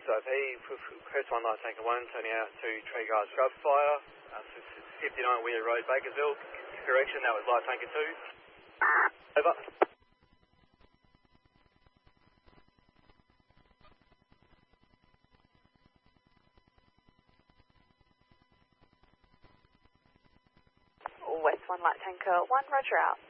SIP, Coast 1 Light Tanker 1, turning out to Treegrass Scrub Fire, 59 Weir Road, Bakersville. Correction, that was Light Tanker 2. Over. West 1 Light Tanker 1, roger out.